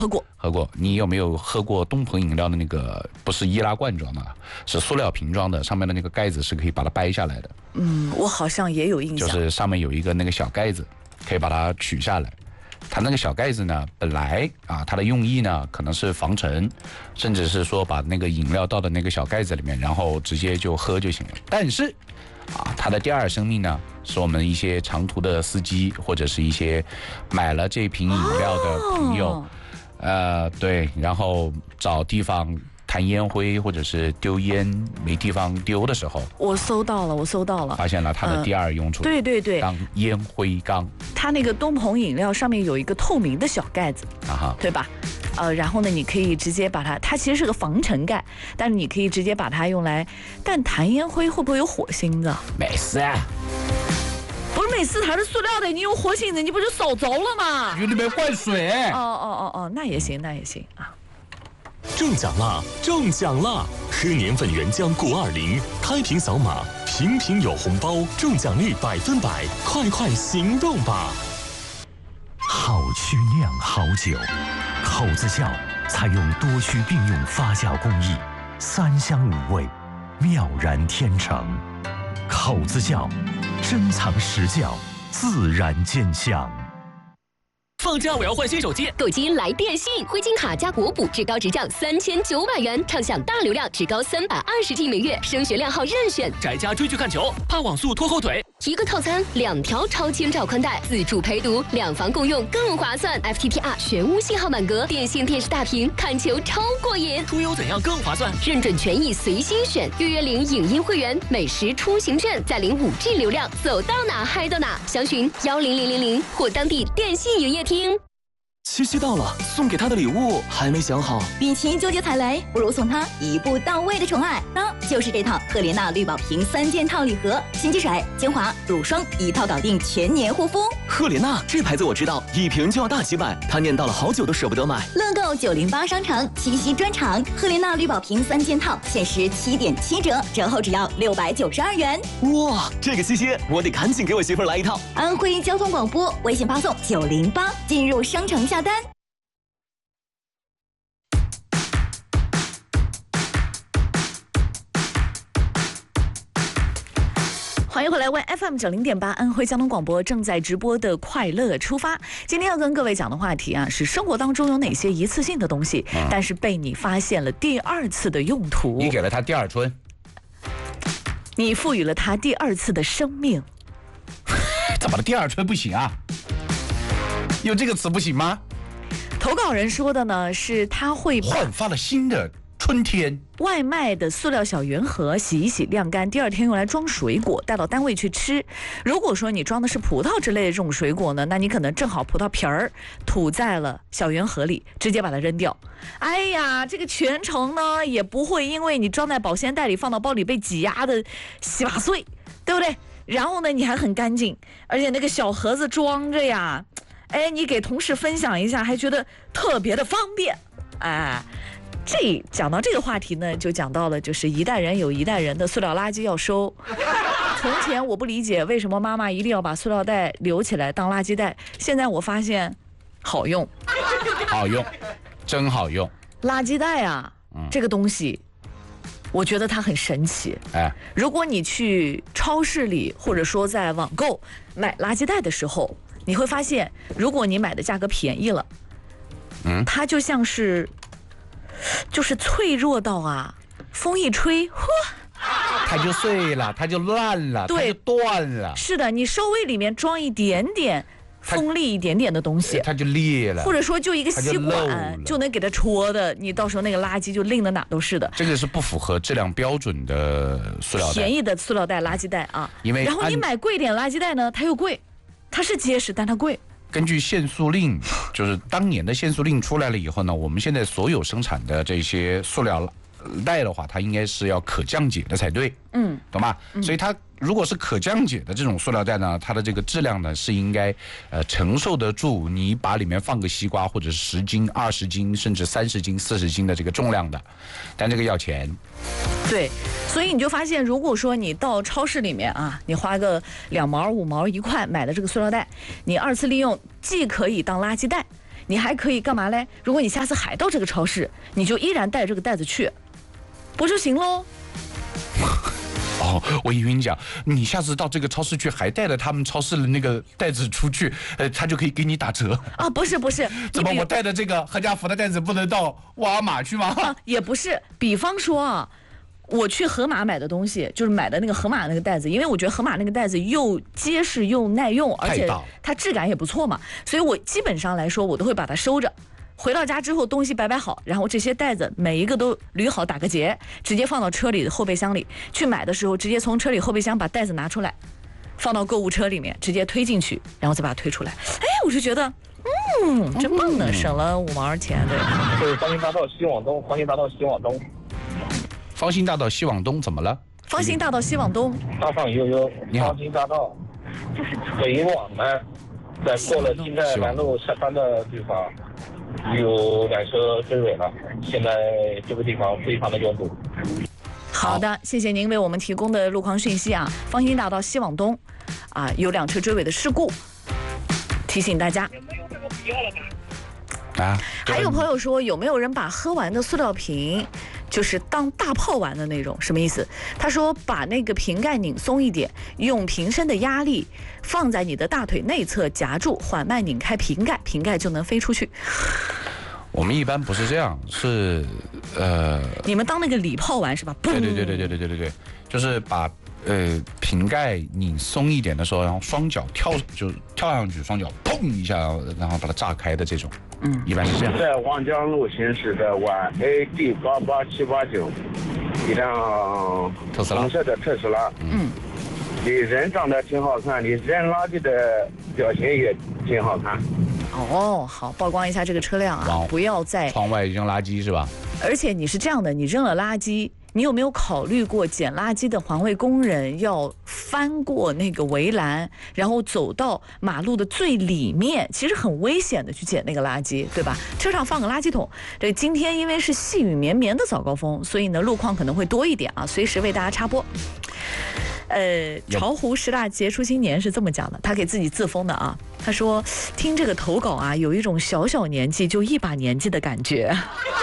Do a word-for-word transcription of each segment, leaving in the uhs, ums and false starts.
喝过， 喝过。你有没有喝过东鹏饮料的那个？不是易拉罐装的，是塑料瓶装的，上面的那个盖子是可以把它掰下来的。 嗯，我好像也有印象， 就是上面有一个那个小盖子，可以把它取下来。它那个小盖子呢，本来啊，它的用意呢，可能是防尘，甚至是说把那个饮料倒到那个小盖子里面，然后直接就喝就行了。但是啊，它的第二生命呢，是我们一些长途的司机或者是一些买了这瓶饮料的朋友。哦呃，对，然后找地方弹烟灰或者是丢烟没地方丢的时候， 我搜到了，我搜到了， 发现了它的第二用处。 呃、对对对， 当烟灰缸。 它那个东鹏饮料上面有一个透明的小盖子， 啊哈， 对吧？呃，然后呢，你可以直接把它，它其实是个防尘盖，但是你可以直接把它用来，但弹烟灰会不会有火星子？ 没事啊。 不是每次它是塑料的，你用活性子，你不就烧着了吗？ 有里面灌水。 哦哦哦哦，那也行，那也行啊。 中奖啦！中奖啦！喝年份原浆谷二零，开瓶扫码，瓶瓶有红包，中奖率百分百，快快行动吧！ 好曲酿好酒，口子窖采用多区并用发酵工艺，三香五味，妙然天成。口子窖，珍藏实窖，自然见香。 放假我要换新手机， 购机来电信，灰金卡加国补，至高直降三千九百元，畅享大流量，至高三百二十 G 每月，升学量号任选。 宅家追剧看球，怕网速拖后腿。 一个套餐，两条超千兆宽带，自助陪读，两房共用更划算。F T T R 全屋信号满格，电信电视大屏，看球超过瘾。 出游怎样更划算？ 认准权益随心选，预约领影音会员，美食出行券，再领 五 G 流量，走到哪嗨到哪。详询幺零零零零或当地电信营业厅。 七夕到了，送给他的礼物还没想好。 与其纠结踩雷，不如送他一步到位的宠爱，那就是这套赫莲娜绿宝瓶三件套礼盒，洗肌水、精华、乳霜一套搞定，全年护肤。 赫莲娜这牌子我知道，一瓶就要大几百，他念叨了好久都舍不得买。 乐购九零八商场七夕专场，赫莲娜绿宝瓶三件套限时七点七折，折后只要六百九十二元。 哇，这个七夕我得赶紧给我媳妇来一套。 安徽交通广播微信发送九零八进入商城下单。 欢迎回来，为 F M 九零点八安徽交通广播正在直播的快乐出发。今天要跟各位讲的话题啊，是生活当中有哪些一次性的东西，嗯、但是被你发现了第二次的用途。 你给了他第二春， 你赋予了他第二次的生命。 怎么了？第二春不行啊？有这个词不行吗？ 投稿人说的呢，是他会焕发了新的春天。 外卖的塑料小圆盒洗一洗晾干，第二天用来装水果带到单位去吃。如果说你装的是葡萄之类的这种水果呢，那你可能正好葡萄皮儿吐在了小圆盒里，直接把它扔掉。哎呀，这个全程呢也不会因为你装在保鲜袋里放到包里被挤压的稀巴碎，对不对？然后呢你还很干净，而且那个小盒子装着呀，哎，你给同事分享一下还觉得特别的方便。哎，这讲到这个话题呢，就讲到了就是一代人有一代人的塑料垃圾要收。从前我不理解为什么妈妈一定要把塑料袋留起来当垃圾袋，现在我发现好用， 好用，真好用。 垃圾袋啊，嗯、这个东西我觉得它很神奇。哎，如果你去超市里或者说在网购买垃圾袋的时候，你会发现如果你买的价格便宜了，嗯，它就像是就是脆弱到啊，风一吹，呼， 它就碎了，它就烂了，对，它就断了。 是的，你稍微里面装一点点锋利一点点的东西， 它就裂了， 或者说就一个吸管 就, 就能给它戳的，你到时候那个垃圾就拎得哪都是的。 这个是不符合质量标准的塑料袋， 便宜的塑料袋、垃圾袋啊。 因为然后你买贵点垃圾袋呢，它又贵，它是结实，但它贵。 根据限塑令，就是当年的限塑令出来了以后呢，我们现在所有生产的这些塑料袋的话，它应该是要可降解的才对，嗯，懂吗？嗯、所以它如果是可降解的这种塑料袋呢，它的这个质量呢是应该呃承受得住你把里面放个西瓜或者是十斤、二十斤甚至三十斤、四十斤的这个重量的，但这个要钱。 对，所以你就发现，如果说你到超市里面啊，你花个两毛、五毛一块买的这个塑料袋，你二次利用，既可以当垃圾袋。 你还可以干嘛嘞？如果你下次还到这个超市，你就依然带这个袋子去，不就行喽？ 哦，我以为你讲，你下次到这个超市去，还带着他们超市的那个袋子出去，呃，他就可以给你打折啊？不是不是， 怎么我带着这个合家福的袋子不能到沃尔玛去吗？ 啊，也不是，比方说啊。我去盒马买的东西，就是买的那个盒马那个袋子，因为我觉得盒马那个袋子又结实又耐用，而且它质感也不错嘛，所以我基本上来说我都会把它收着。回到家之后东西摆摆好，然后这些袋子每一个都捋好打个结，直接放到车里的后备箱里。去买的时候直接从车里后备箱把袋子拿出来，放到购物车里面，直接推进去，然后再把它推出来。哎，我就觉得，嗯，真棒呢，省了五毛钱。 对，就是方兴大道西往东，方兴大道西往东。 方兴大道西往东怎么了？ 方兴大道西往东， 大上悠悠。 你好。 方兴大道北往南，在过了金寨南路下山的地方，有缆车追尾了。现在这个地方非常的拥堵。 好的，谢谢您为我们提供的路况讯息啊。方兴大道西往东，啊，有辆车追尾的事故，提醒大家。 啊， 还有朋友说，有没有人把喝完的塑料瓶就是当大炮玩的那种？什么意思？他说把那个瓶盖拧松一点，用瓶身的压力放在你的大腿内侧夹住，缓慢拧开瓶盖，瓶盖就能飞出去。 我们一般不是这样，是呃， 你们当那个礼炮玩是吧？ 对对对对对对对对对，就是把呃瓶盖拧松一点的时候，然后双脚跳就跳上去，双脚砰一下，然后把它炸开的这种。嗯，一般是这样。 在望江路行驶的皖 A D 八八七八九，一辆特斯拉， 红色的特斯拉。嗯，你人长得挺好看，你扔垃圾的表情也挺好看。 哦，好，曝光一下这个车辆啊，不要再窗外扔垃圾是吧？ 而且你是这样的，你扔了垃圾，你有没有考虑过捡垃圾的环卫工人要翻过那个围栏，然后走到马路的最里面，其实很危险的去捡那个垃圾，对吧？车上放个垃圾桶。对，今天因为是细雨绵绵的早高峰，所以呢路况可能会多一点啊，随时为大家插播。呃，巢湖十大杰出青年是这么讲的，他给自己自封的啊。他说，听这个投稿啊，有一种小小年纪就一把年纪的感觉。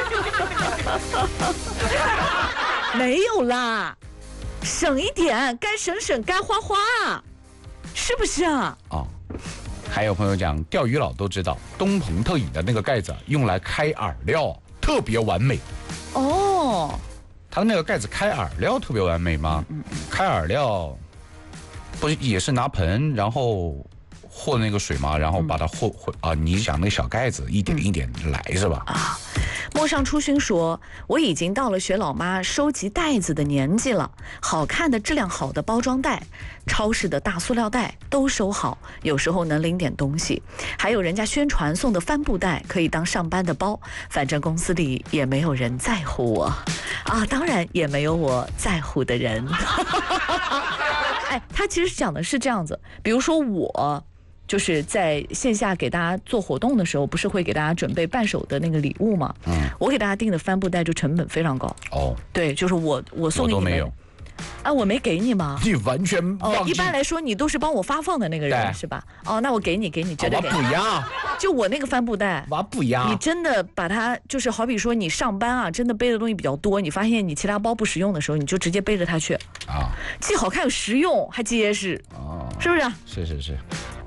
没有啦，省一点，该省省，该花花，是不是啊？ 哦，还有朋友讲，钓鱼佬都知道，东鹏特饮的那个盖子用来开饵料特别完美。 哦。 它的那个盖子开饵料特别完美吗？嗯、开饵料不是也是拿盆然后和那个水吗？然后把它和和啊，你想那个小盖子一点一点来、嗯、是吧？ 啊，陌上初熏说，我已经到了学老妈收集袋子的年纪了，好看的质量好的包装袋，超市的大塑料袋都收好，有时候能领点东西，还有人家宣传送的帆布袋可以当上班的包，反正公司里也没有人在乎我啊，当然也没有我在乎的人。哎，他其实讲的是这样子，比如说我就是在线下给大家做活动的时候，不是会给大家准备伴手的那个礼物吗？嗯，我给大家订的帆布袋就成本非常高。哦，对，就是我我送给你们。我都没有。啊，我没给你吗？ 你完全忘记。 哦，一般来说你都是帮我发放的那个人是吧？哦，那我给你，给你，绝对给你。 我不要。 就我那个帆布袋， 我不要。 你真的把它，就是好比说你上班啊，真的背的东西比较多，你发现你其他包不实用的时候，你就直接背着它去。啊。既好看又实用，还结实。哦。是不是？ 是是是。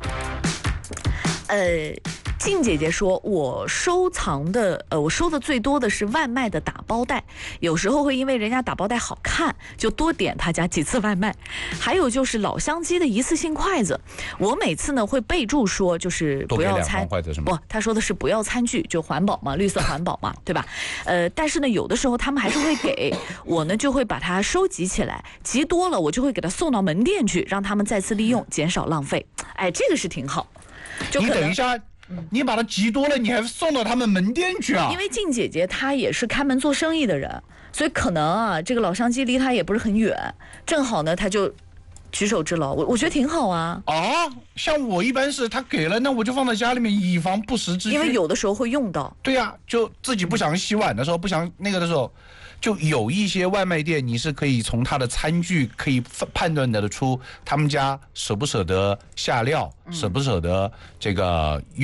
呃。静姐姐说，我收藏的，呃，我收的最多的是外卖的打包袋，有时候会因为人家打包袋好看，就多点他家几次外卖。还有就是老乡鸡的一次性筷子，我每次呢会备注说，就是不要餐，不，他说的是不要餐具，就环保嘛，绿色环保嘛，对吧？呃，但是呢，有的时候他们还是会给我呢，就会把它收集起来，集多了我就会给它送到门店去，让他们再次利用，减少浪费。哎，这个是挺好。 就你等一下。你把它集多了，你还送到他们门店去啊？ 因为静姐姐她也是开门做生意的人，所以可能啊，这个老乡鸡离她也不是很远，正好呢，她就举手之劳，我我觉得挺好啊。 啊，像我一般是他给了，那我就放在家里面，以防不时之需。 因为有的时候会用到。 对呀、啊，就自己不想洗碗的时候，不想那个的时候。就有一些外卖店，你是可以从他的餐具可以判断得出他们家舍不舍得下料，嗯、舍不舍得这个用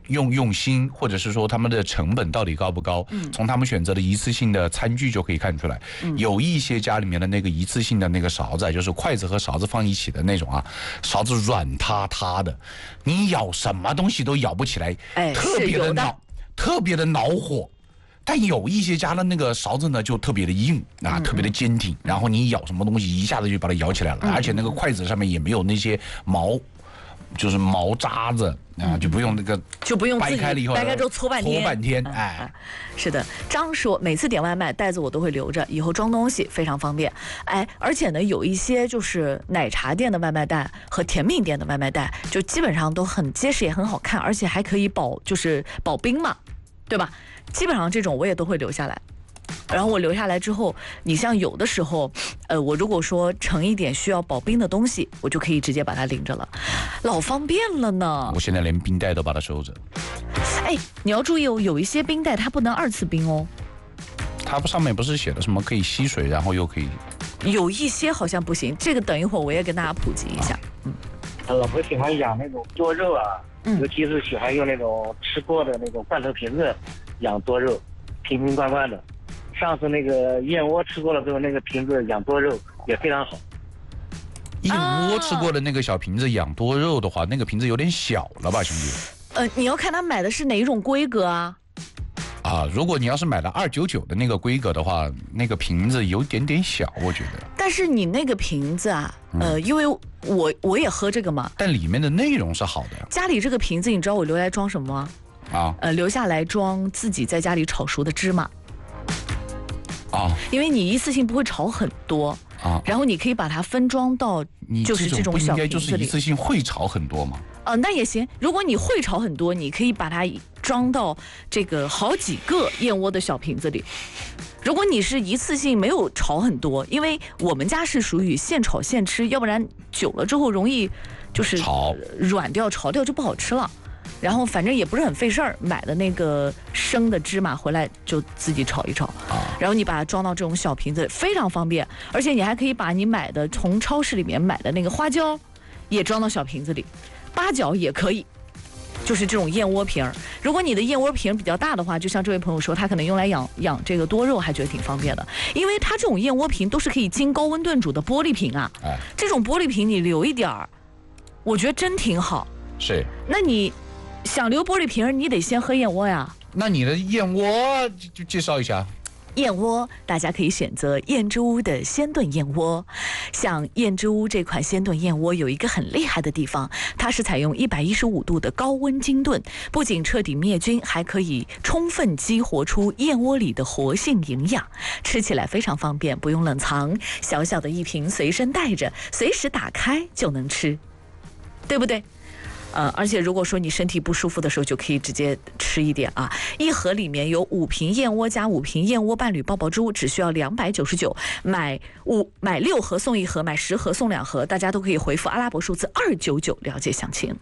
用用心，或者是说他们的成本到底高不高？嗯，从他们选择的一次性的餐具就可以看出来。嗯，有一些家里面的那个一次性的那个勺子，就是筷子和勺子放一起的那种啊，勺子软塌塌的，你咬什么东西都咬不起来，哎，特别的恼，特别的恼火。但有一些家的那个勺子呢，就特别的硬啊，嗯、特别的坚挺，然后你咬什么东西一下子就把它咬起来了，嗯、而且那个筷子上面也没有那些毛，就是毛渣子啊，就不用那个就不用掰开了以后， 掰开之后搓半天， 搓半天， 嗯、 哎， 是的。张说每次点外卖袋子我都会留着，以后装东西非常方便。哎，而且呢，有一些就是奶茶店的外卖袋和甜品店的外卖袋，就基本上都很结实也很好看，而且还可以保就是保冰嘛，对吧？基本上这种我也都会留下来，然后我留下来之后，你像有的时候，呃，我如果说盛一点需要保冰的东西，我就可以直接把它拎着了，老方便了呢。 我现在连冰袋都把它收着。 哎，你要注意哦，有一些冰袋它不能二次冰哦。 它上面不是写的什么可以吸水，然后又可以？ 有一些好像不行，这个等一会儿我也跟大家普及一下。嗯， 老婆喜欢养那种多肉啊，嗯、尤其是喜欢用那种吃过的那种罐头瓶子。养多肉，瓶瓶罐罐的。上次那个燕窝吃过了之后，那个瓶子养多肉也非常好。 燕窝吃过的那个小瓶子养多肉的话，那个瓶子有点小了吧，兄弟？ 呃，你要看他买的是哪一种规格啊？ 啊，如果你要是买了二九九的那个规格的话，那个瓶子有点点小，我觉得。 但是你那个瓶子啊，呃，嗯、因为我我也喝这个嘛， 但里面的内容是好的。 家里这个瓶子，你知道我留来装什么吗？啊，呃，留下来装自己在家里炒熟的芝麻。啊，因为你一次性不会炒很多啊，然后你可以把它分装到就是这种小瓶子里。 不应该就是一次性会炒很多吗？ 呃，那也行。如果你会炒很多，你可以把它装到这个好几个燕窝的小瓶子里。如果你是一次性没有炒很多，因为我们家是属于现炒现吃，要不然久了之后容易就是炒软掉、潮掉就不好吃了。然后反正也不是很费事儿，买的那个生的芝麻回来就自己炒一炒，然后你把它装到这种小瓶子，非常方便。而且你还可以把你买的从超市里面买的那个花椒也装到小瓶子里，八角也可以，就是这种燕窝瓶。如果你的燕窝瓶比较大的话，就像这位朋友说，他可能用来养养这个多肉，还觉得挺方便的，因为它这种燕窝瓶都是可以经高温炖煮的玻璃瓶啊，这种玻璃瓶你留一点儿，我觉得真挺好。 是， 那你想留玻璃瓶，你得先喝燕窝呀。 那你的燕窝就介绍一下。 燕窝，大家可以选择燕之屋的鲜炖燕窝。像燕之屋这款鲜炖燕窝有一个很厉害的地方，它是采用一百一十五度的高温精炖，不仅彻底灭菌，还可以充分激活出燕窝里的活性营养，吃起来非常方便，不用冷藏，小小的一瓶随身带着，随时打开就能吃，对不对？呃，而且如果说你身体不舒服的时候，就可以直接吃一点啊。一盒里面有五瓶燕窝加五瓶燕窝伴侣爆爆珠，只需要两百九十九，买五买六盒送一盒，买十盒送两盒，大家都可以回复阿拉伯数字二九九了解详情。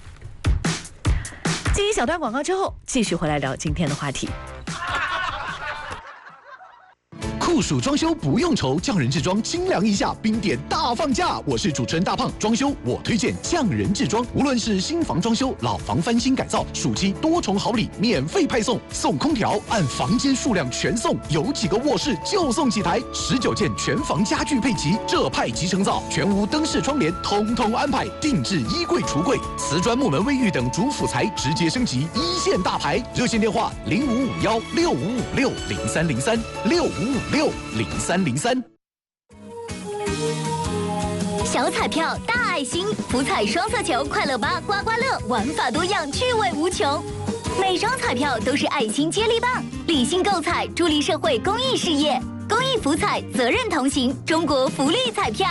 进一小段广告之后，继续回来聊今天的话题。 酷暑装修不用愁，匠人制装清凉一下，冰点大放价。我是主持人大胖，装修我推荐匠人制装，无论是新房装修、老房翻新改造，暑期多重好礼免费派送，送空调按房间数量全送，有几个卧室就送几台，十九件全房家具配齐，这派即成造，全屋灯饰窗帘通通安排，定制衣柜橱柜，瓷砖木门卫浴等主辅材直接升级一线大牌。热线电话零五五幺六五五六零三零三六五五六零三零三。 小彩票大爱心，福彩双色球快乐吧刮刮乐，玩法多样，趣味无穷。每张彩票都是爱心接力棒，理性购彩，助力社会公益事业。公益福彩，责任同行，中国福利彩票。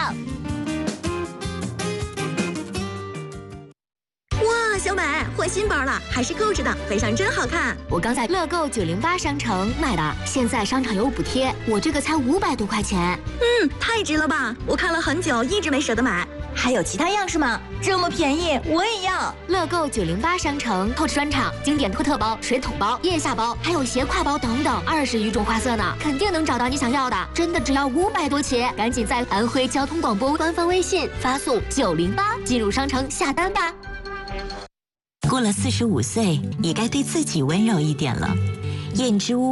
哇，小美换新包了，还是购置的，背上真好看。 我刚在乐购九零八商城买的，现在商场有补贴，我这个才五百多块钱。 嗯，太值了吧！我看了很久，一直没舍得买。 还有其他样式吗？这么便宜，我也要。 乐购九零八商城透支专场，经典托特包、水桶包、腋下包，还有斜挎包等等，二十余种花色呢，肯定能找到你想要的。真的只要五百多起，赶紧在安徽交通广播官方微信发送九零八进入商城下单吧。 过了四十五岁，也该对自己温柔一点了。燕之屋